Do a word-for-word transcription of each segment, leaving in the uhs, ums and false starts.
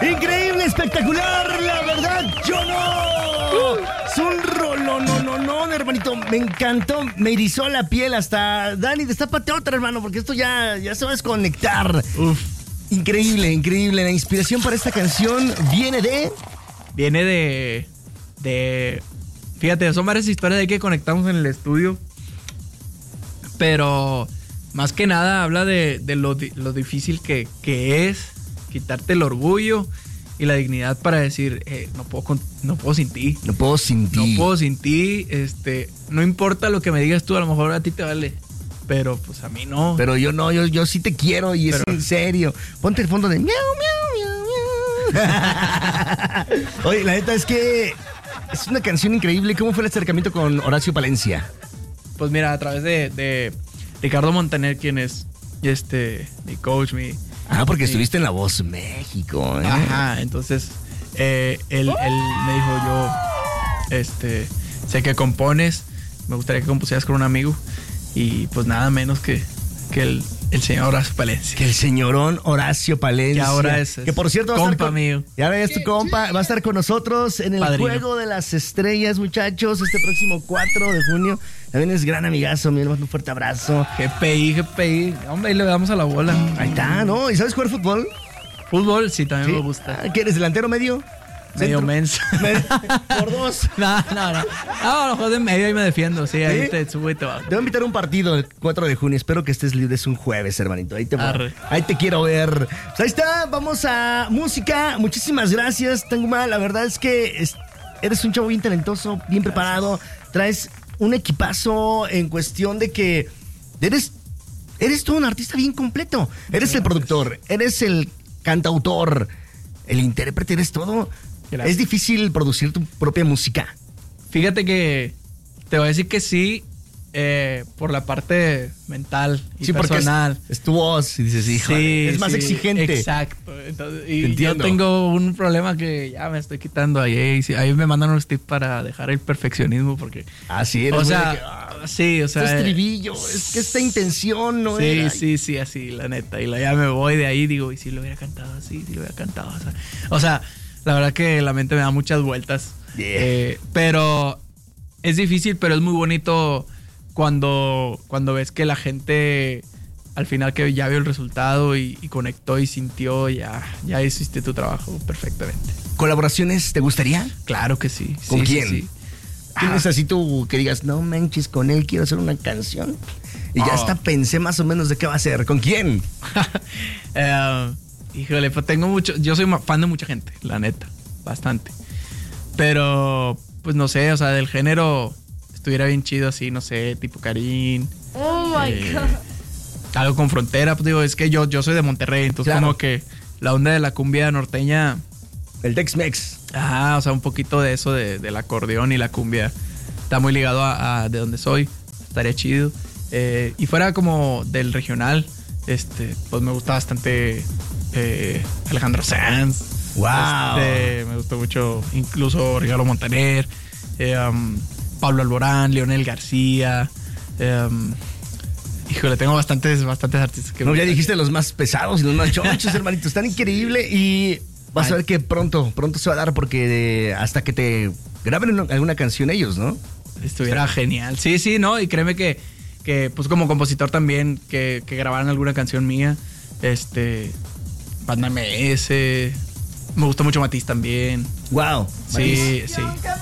Increíble, espectacular, la verdad, yo no. Es un rolo, no, no, no, hermanito. Me encantó, me erizó la piel hasta. Dani, destápate otra, hermano, porque esto ya, ya se va a desconectar. Uf. Increíble, increíble. La inspiración para esta canción viene de. Viene de. de. Fíjate, son varias historias de que conectamos en el estudio. Pero más que nada habla de, de lo, lo difícil que, que es quitarte el orgullo y la dignidad para decir, eh, no puedo con, no puedo sin ti. No puedo sin ti. No puedo sin ti. Este, no importa lo que me digas tú, a lo mejor a ti te vale. Pero pues a mí no. Pero yo no, yo, yo sí te quiero y pero, es en serio. Ponte el fondo de miau, miau, miau, miau. Oye, la neta es que es una canción increíble. ¿Cómo fue el acercamiento con Horacio Palencia? Pues mira, a través de, de Ricardo Montaner, quien es este mi coach, mi... Ah, porque mi, estuviste en La Voz México, ¿eh? Ajá, entonces eh, él, él me dijo, yo este, sé que compones, me gustaría que compusieras con un amigo y pues nada menos que, que el, el señor Horacio Palencia. Que el señorón Horacio Palencia. Que ahora es, es que por cierto va compa a estar con, mío. Y ahora es tu compa, va a estar con nosotros en el Padrino. Juego de las Estrellas, muchachos, este próximo cuatro de junio. También es gran amigazo, mi hermano, un fuerte abrazo. G P I, G P I. Hombre, ahí le damos a la bola. Ahí está, ¿no? ¿Y sabes jugar fútbol? Fútbol, sí, también ¿Sí? me gusta. ¿Qué eres, delantero medio? Medio menso. Por dos. No, no, no. No, a lo mejor de medio ahí me defiendo. Sí, ahí ¿Sí? te subo y te bajo. Te voy a invitar a un partido el cuatro de junio. Espero que estés libre. Es un jueves, hermanito. Ahí te, Arre. ahí te quiero ver. Pues ahí está. Vamos a música. Muchísimas gracias, Tanguma. La verdad es que es, eres un chavo bien talentoso, bien gracias. Preparado. Traes un equipazo en cuestión de que eres, eres todo un artista bien completo. Eres gracias. El productor, eres el cantautor, el intérprete, eres todo. Gracias. ¿Es difícil producir tu propia música? Fíjate que te voy a decir que sí, eh, por la parte mental y sí, personal. Porque es, es tu voz y dices, hijo, sí, es más sí, exigente. Exacto. Entonces, y yo tengo un problema que ya me estoy quitando ahí. Ahí, ahí me mandan unos tips para dejar el perfeccionismo porque... Ah, sí, eres o sea, que, ah, sí, o sea... Este estribillo, es que esta intención no sí, era... Sí, sí, sí, así, la neta. Y la, ya me voy de ahí, digo, y si lo hubiera cantado así, si lo hubiera cantado así. O sea... La verdad que la mente me da muchas vueltas. Yeah. Eh, pero es difícil, pero es muy bonito cuando, cuando ves que la gente al final que ya vio el resultado y, y conectó y sintió, ya, ya hiciste tu trabajo perfectamente. ¿Colaboraciones te gustaría? Claro que sí. ¿Con sí, quién? Sí, sí. ¿Tienes ah. así tú que digas, no manches, con él quiero hacer una canción? Y oh. ya hasta pensé más o menos de qué va a ser. ¿Con quién? eh... Híjole, pues tengo mucho... Yo soy fan de mucha gente, la neta. Bastante. Pero, pues no sé, o sea, del género estuviera bien chido así, no sé, tipo Karin. Oh, my eh, God. Algo con frontera, pues digo, es que yo, yo soy de Monterrey, entonces claro. Como que la onda de la cumbia norteña... El Tex-Mex. Ajá, o sea, un poquito de eso de, del acordeón y la cumbia. Está muy ligado a, a de donde soy. Estaría chido. Eh, y fuera como del regional, este, pues me gusta bastante... Eh, Alejandro Sanz. Wow. Este, me gustó mucho, incluso Ricardo Montaner, eh, um, Pablo Alborán, Leonel García. Eh, um, híjole, tengo bastantes, bastantes artistas que. No, ya dijiste los más pesados y los más chonchos, hermanito. Están increíble y vas Ay. a ver que pronto, pronto se va a dar porque de, hasta que te graben alguna canción ellos, ¿no? Estuviera genial. Sí, sí, no, y créeme que, que pues como compositor también, que, que grabaran alguna canción mía, este. Banda M S. Me gusta mucho Matiz también. Wow. Sí, sí.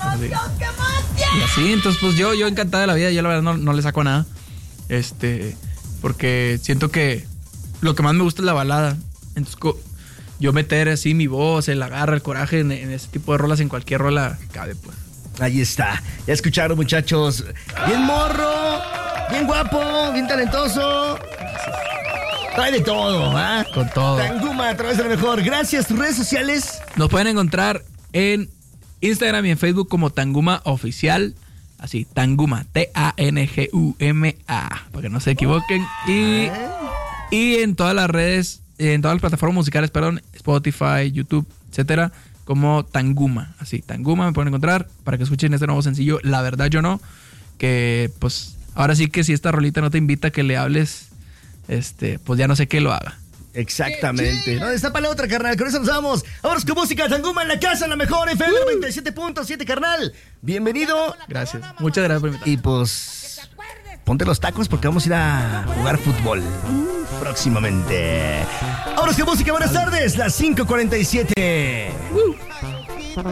Y así, entonces pues yo, yo encantada de la vida. Yo la verdad no, no le saco nada. Este, porque siento que lo que más me gusta es la balada. Entonces yo meter así mi voz, el agarra, el coraje en, en ese tipo de rolas, en cualquier rola cabe, pues. Ahí está. Ya escucharon, muchachos. Bien morro, bien guapo, bien talentoso. Gracias. Trae de todo, ¿ah? Con todo. Tanguma a través de lo mejor. Gracias. ¿Tus redes sociales? Nos pueden encontrar en Instagram y en Facebook como Tanguma Oficial. Así, Tanguma. T A N G U M A. Para que no se equivoquen. Y, y en todas las redes, en todas las plataformas musicales, perdón, Spotify, YouTube, etcétera, como Tanguma. Así, Tanguma me pueden encontrar para que escuchen este nuevo sencillo. La verdad yo no. Que pues ahora sí que si esta rolita no te invita a que le hables... Este, pues ya no sé qué lo haga. Exactamente. No, destapa la otra, carnal. Con eso nos vamos. Vámonos con música. Tanguma en la casa, en la mejor F M noventa y siete punto siete, carnal. Bienvenido. Gracias. Muchas gracias por invitarme. Y pues, ponte los tacos porque vamos a ir a jugar fútbol próximamente. Vámonos con música. Buenas tardes. Las cinco cuarenta y siete.